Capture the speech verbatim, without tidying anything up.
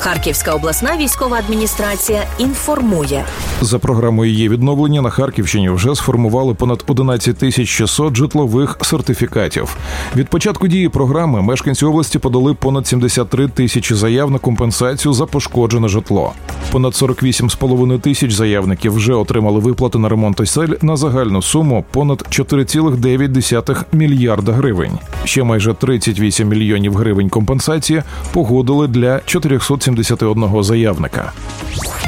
Харківська обласна військова адміністрація інформує. За програмою «Є відновлення» на Харківщині вже сформували понад одинадцять тисяч шістсот житлових сертифікатів. Від початку дії програми мешканці області подали понад сімдесят три тисячі заяв на компенсацію за пошкоджене житло. Понад сорок вісім з половиною тисяч заявників вже отримали виплати на ремонт осель на загальну суму понад чотири цілих дев'ять десятих мільярда гривень. Ще майже тридцять вісім мільйонів гривень компенсації погодили для чотириста сімдесят один заявника.